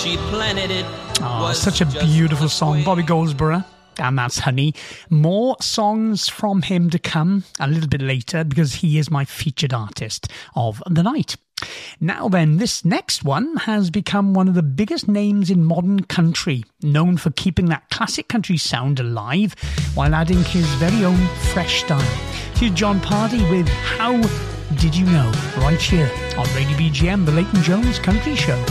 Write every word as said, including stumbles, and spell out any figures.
she planted it. Oh, such a beautiful song. Bobby Goldsboro. And that's Honey. More songs from him to come a little bit later because he is my featured artist of the night. Now then, this next one has become one of the biggest names in modern country, known for keeping that classic country sound alive while adding his very own fresh style. Here's John Pardy with How Did You Know? Right here on Radio B G M, the Leighton Jones Country Show.